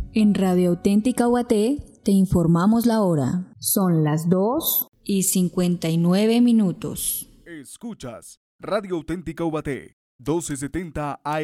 En Radio Auténtica Ubaté te informamos la hora. Son las 2:59. Escuchas Radio Auténtica Ubaté, 1270 AM.